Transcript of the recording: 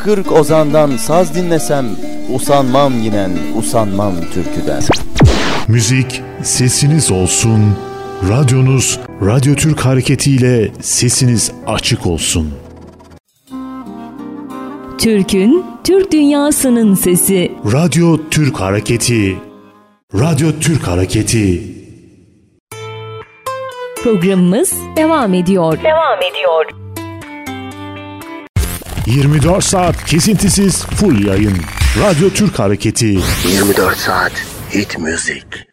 40 ozandan saz dinlesem, usanmam yinen, usanmam türküden. Müzik sesiniz olsun, radyonuz Radyo Türk Hareketi ile sesiniz açık olsun. Türk'ün, Türk dünyasının sesi. Radyo Türk Hareketi. Radyo Türk Hareketi. Programımız devam ediyor. 24 saat kesintisiz full yayın. Radyo Türk Hareketi. 24 saat hit müzik.